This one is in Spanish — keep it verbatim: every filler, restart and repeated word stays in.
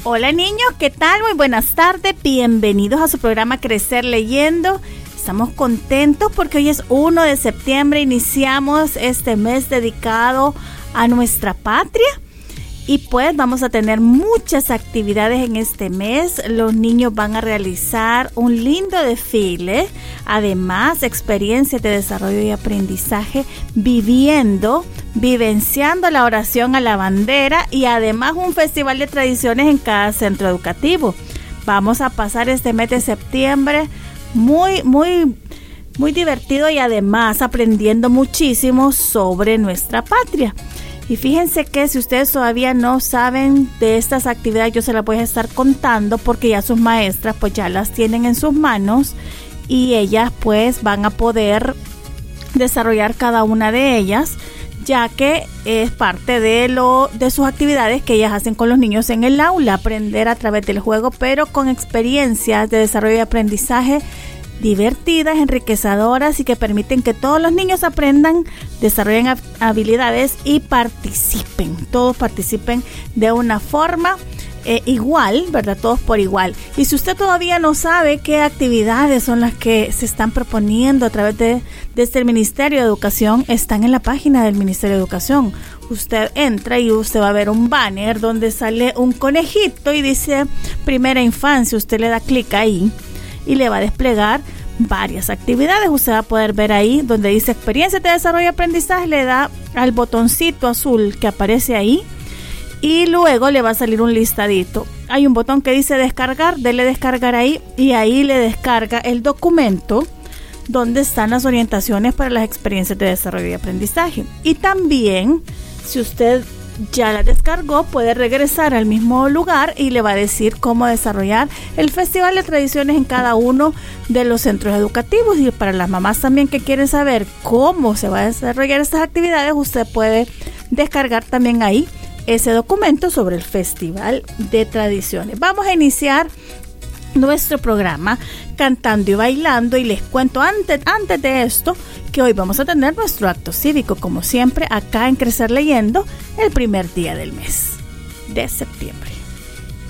Hola niños, ¿qué tal? Muy buenas tardes, bienvenidos a su programa Crecer Leyendo. Estamos contentos porque hoy es primero de septiembre, iniciamos este mes dedicado a nuestra patria y pues vamos a tener muchas actividades en este mes. Los niños van a realizar un lindo desfile, además experiencias de desarrollo y aprendizaje viviendo, vivenciando la oración a la bandera y además un festival de tradiciones en cada centro educativo. Vamos a pasar este mes de septiembre muy, muy, muy divertido y además aprendiendo muchísimo sobre nuestra patria. Y fíjense que si ustedes todavía no saben de estas actividades, yo se las voy a estar contando porque ya sus maestras pues ya las tienen en sus manos y ellas pues van a poder desarrollar cada una de ellas, ya que es parte de lo de sus actividades que ellas hacen con los niños en el aula, aprender a través del juego, pero con experiencias de desarrollo y aprendizaje divertidas, enriquecedoras y que permiten que todos los niños aprendan, desarrollen habilidades y participen, todos participen de una forma eh, igual, ¿verdad? Todos por igual. Y si usted todavía no sabe qué actividades son las que se están proponiendo a través de desde el Ministerio de Educación, están en la página del Ministerio de Educación. Usted entra y usted va a ver un banner donde sale un conejito y dice Primera Infancia. Usted le da clic ahí y le va a desplegar varias actividades. Usted va a poder ver ahí donde dice experiencia de desarrollo y aprendizaje, le da al botoncito azul que aparece ahí y luego le va a salir un listadito. Hay un botón que dice descargar, dele descargar ahí y ahí le descarga el documento donde están las orientaciones para las experiencias de desarrollo y aprendizaje. Y también, si usted ya la descargó, puede regresar al mismo lugar y le va a decir cómo desarrollar el Festival de Tradiciones en cada uno de los centros educativos. Y para las mamás también que quieren saber cómo se va a desarrollar estas actividades, usted puede descargar también ahí ese documento sobre el Festival de Tradiciones. Vamos a iniciar nuestro programa cantando y bailando y les cuento antes, antes de esto que hoy vamos a tener nuestro acto cívico como siempre acá en Crecer Leyendo el primer día del mes de septiembre.